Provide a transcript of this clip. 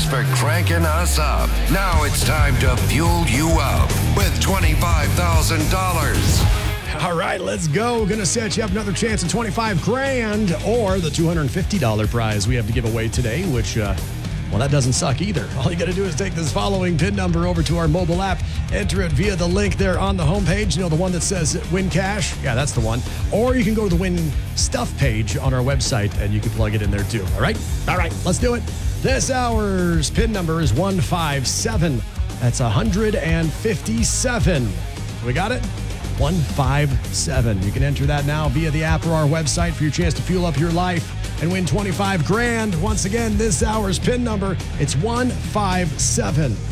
for cranking us up. Now it's time to fuel you up with $25,000. All right, let's go. Gonna set you up another chance at 25 grand or the $250 prize we have to give away today, which, well, that doesn't suck either. All you got to do is take this following PIN number over to our mobile app, enter it via the link there on the homepage, the one that says Win Cash. Yeah, that's the one. Or you can go to the Win Stuff page on our website, and you can plug it in there too. All right? All right, let's do it. This hour's PIN number is 157. That's 157. We got it? 157. You can enter that now via the app or our website for your chance to fuel up your life and win 25 grand. Once again, this hour's PIN number, it's 157.